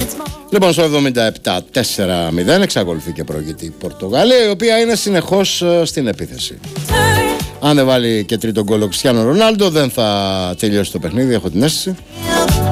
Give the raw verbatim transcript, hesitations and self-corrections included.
Λοιπόν, στο εβδομήντα επτά τέσσερα μηδέν εξακολουθεί και πρόκειται η Πορτογαλία, η οποία είναι συνεχώς στην επίθεση. Αν δεν βάλει και τρίτο γκολ ο Κριστιάνο Ρονάλντο, δεν θα τελειώσει το παιχνίδι, έχω την αίσθηση.